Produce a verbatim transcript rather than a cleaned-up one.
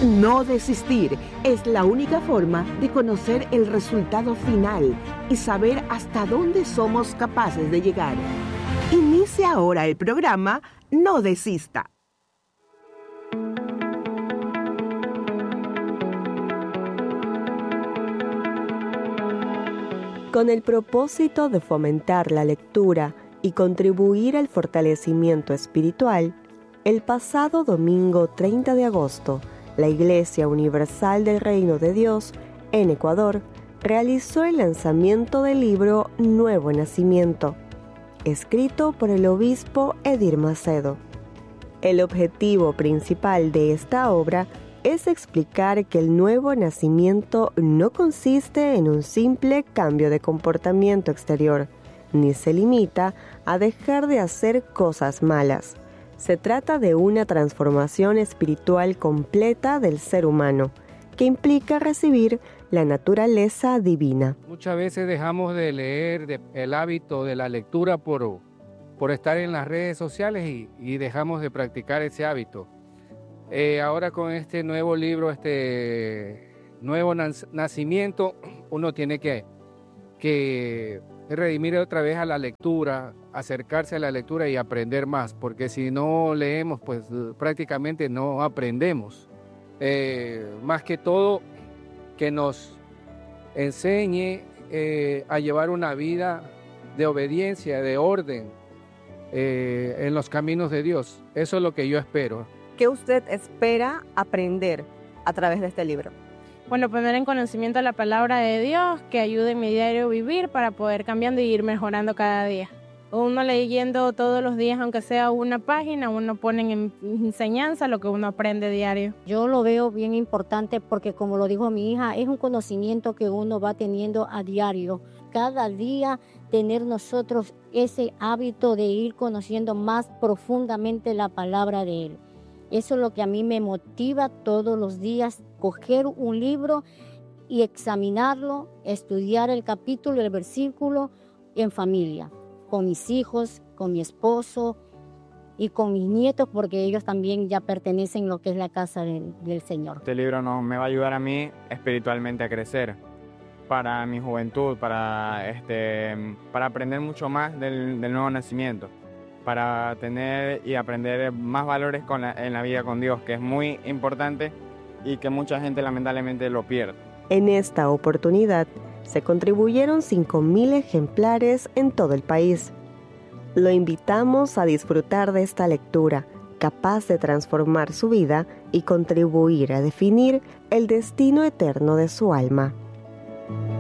No desistir es la única forma de conocer el resultado final y saber hasta dónde somos capaces de llegar. Inicia ahora el programa No Desista. Con el propósito de fomentar la lectura y contribuir al fortalecimiento espiritual, el pasado domingo treinta de agosto, la Iglesia Universal del Reino de Dios, en Ecuador, realizó el lanzamiento del libro Nuevo Nacimiento, escrito por el obispo Edir Macedo. El objetivo principal de esta obra es explicar que el nuevo nacimiento no consiste en un simple cambio de comportamiento exterior, ni se limita a dejar de hacer cosas malas. Se trata de una transformación espiritual completa del ser humano, que implica recibir la naturaleza divina. Muchas veces dejamos de leer de, el hábito de la lectura por, por estar en las redes sociales y, y dejamos de practicar ese hábito. Eh, ahora con este nuevo libro, este nuevo nacimiento, uno tiene que, que redimir otra vez a la lectura, acercarse a la lectura y aprender más, porque si no leemos, pues prácticamente no aprendemos. Eh, más que todo, que nos enseñe eh, a llevar una vida de obediencia, de orden eh, en los caminos de Dios. Eso es lo que yo espero. ¿Qué usted espera aprender a través de este libro? Bueno, poner en conocimiento la palabra de Dios, que ayude en mi diario vivir para poder cambiando y ir mejorando cada día. Uno leyendo todos los días, aunque sea una página, uno pone en enseñanza lo que uno aprende diario. Yo lo veo bien importante porque, como lo dijo mi hija, es un conocimiento que uno va teniendo a diario. Cada día tener nosotros ese hábito de ir conociendo más profundamente la palabra de Él. Eso es lo que a mí me motiva todos los días, coger un libro y examinarlo, estudiar el capítulo y el versículo en familia, con mis hijos, con mi esposo y con mis nietos, porque ellos también ya pertenecen a lo que es la casa del, del Señor. Este libro no, me va a ayudar a mí espiritualmente a crecer, para mi juventud, para, este, para aprender mucho más del, del nuevo nacimiento, para tener y aprender más valores con la, en la vida con Dios, que es muy importante y que mucha gente lamentablemente lo pierde. En esta oportunidad se contribuyeron cinco mil ejemplares en todo el país. Lo invitamos a disfrutar de esta lectura, capaz de transformar su vida y contribuir a definir el destino eterno de su alma.